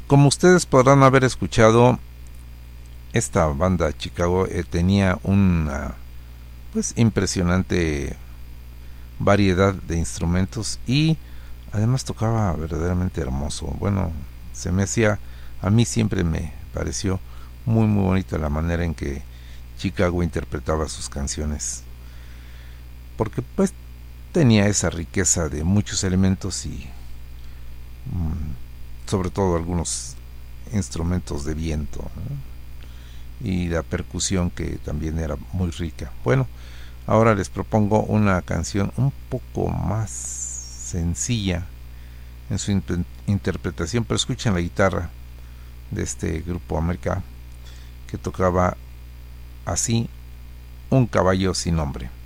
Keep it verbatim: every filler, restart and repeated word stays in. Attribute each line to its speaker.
Speaker 1: Como ustedes podrán haber escuchado, esta banda Chicago eh, tenía una pues impresionante variedad de instrumentos y además tocaba verdaderamente hermoso. Bueno, se me hacía, a mí siempre me pareció muy muy bonita la manera en que Chicago interpretaba sus canciones, porque pues tenía esa riqueza de muchos elementos y mmm, sobre todo algunos instrumentos de viento, ¿no? Y la percusión que también era muy rica. Bueno, ahora les propongo una canción un poco más sencilla en su in- interpretación, pero escuchen la guitarra de este grupo América que tocaba así: Un caballo sin nombre.